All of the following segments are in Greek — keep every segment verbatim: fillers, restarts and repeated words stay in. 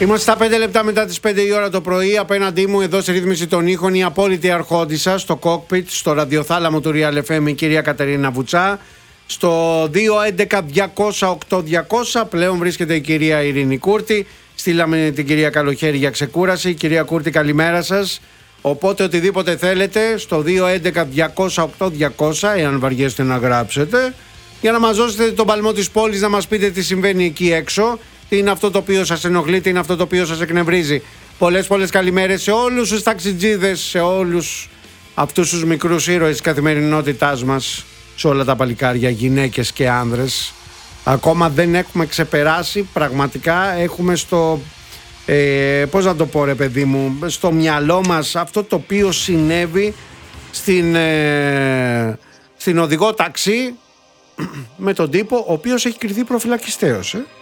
Είμαστε στα πέντε λεπτά μετά τις πέντε η ώρα το πρωί. Απέναντί μου, εδώ σε ρύθμιση των ήχων, η απόλυτη αρχόντισσα στο κόκπιτ, στο ραδιοθάλαμο του Real εφ εμ, η κυρία Κατερίνα Βουτσά. Στο δύο έντεκα διακόσια οκτώ διακόσια πλέον βρίσκεται η κυρία Ειρήνη Κούρτη. Στείλαμε την κυρία Καλοχέρη για ξεκούραση. Κυρία Κούρτη, καλημέρα σας. Οπότε οτιδήποτε θέλετε στο δύο έντεκα διακόσια οκτώ διακόσια, εάν βαριέστε να γράψετε, για να μας δώσετε τον παλμό της πόλης, να μας πείτε τι συμβαίνει εκεί έξω, τι είναι αυτό το οποίο σας ενοχλεί, τι είναι αυτό το οποίο σας εκνευρίζει. Πολλές πολλές καλημέρες σε όλους τους ταξιτζίδες, σε όλους αυτούς τους μικρούς ήρωες της καθημερινότητάς μας, σε όλα τα παλικάρια, γυναίκες και άνδρες. Ακόμα δεν έχουμε ξεπεράσει, πραγματικά έχουμε στο... Ε, πώς να το πω ρε παιδί μου, στο μυαλό μας αυτό το οποίο συνέβη στην, ε, στην οδηγό ταξί με τον τύπο ο οποίος έχει κριθεί προφυλακιστέος ε.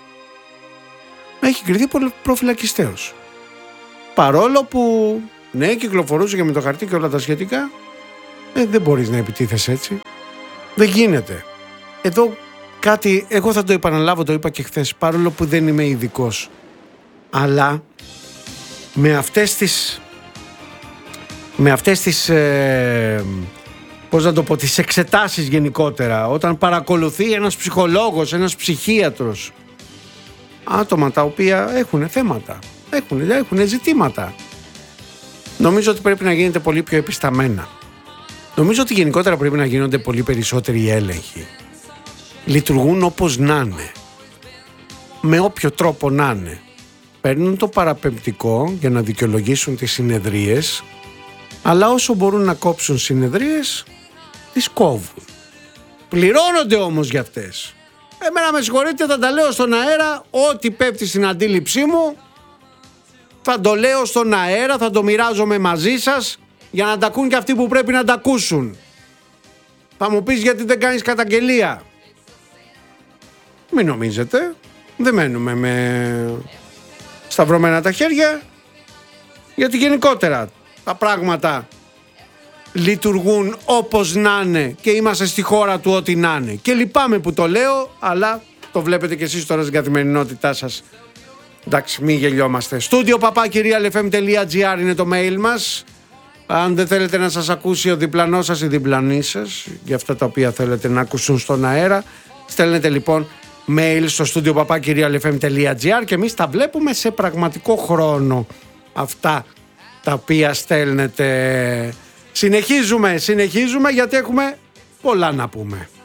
έχει κριθεί προφυλακιστέος παρόλο που ναι, κυκλοφορούσε και με το χαρτί και όλα τα σχετικά. ε, δεν μπορείς να επιτίθεσαι έτσι, δεν γίνεται. Εδώ κάτι, εγώ θα το επαναλάβω, το είπα και χθες, παρόλο που δεν είμαι ειδικός, αλλά με αυτές τις με αυτές τις ε, πώς να το πω, τις εξετάσεις γενικότερα, όταν παρακολουθεί ένας ψυχολόγος, ένας ψυχίατρος άτομα τα οποία έχουν θέματα, έχουν, έχουν ζητήματα, νομίζω ότι πρέπει να γίνεται πολύ πιο επισταμένα. Νομίζω ότι γενικότερα πρέπει να γίνονται πολύ περισσότεροι έλεγχοι. Λειτουργούν όπως να είναι, με όποιο τρόπο να είναι. Παίρνουν το παραπεμπτικό για να δικαιολογήσουν τις συνεδρίες, αλλά όσο μπορούν να κόψουν συνεδρίες, τις κόβουν. Πληρώνονται όμως για αυτές. Εμένα με συγχωρείτε, θα τα λέω στον αέρα, ό,τι πέφτει στην αντίληψή μου, θα το λέω στον αέρα, θα το μοιράζομαι μαζί σας, για να τα ακούν και αυτοί που πρέπει να τα ακούσουν. Θα μου πεις γιατί δεν κάνεις καταγγελία. Μην νομίζετε, δεν μένουμε με σταυρωμένα τα χέρια, γιατί γενικότερα τα πράγματα λειτουργούν όπως να είναι και είμαστε στη χώρα του ό,τι να είναι. Και λυπάμαι που το λέω, αλλά το βλέπετε και εσείς τώρα στην καθημερινότητά σας. Εντάξει, μην γελιόμαστε. Στούντιο παπάκι real f m τελεία g r είναι το mail μας. Αν δεν θέλετε να σας ακούσει ο διπλανός σας ή διπλανή σας, για αυτά τα οποία θέλετε να ακούσουν στον αέρα, στέλνετε λοιπόν mail στο στούντιο παπάκι real f m τελεία g r και εμείς τα βλέπουμε σε πραγματικό χρόνο αυτά τα οποία στέλνετε. Συνεχίζουμε, συνεχίζουμε γιατί έχουμε πολλά να πούμε.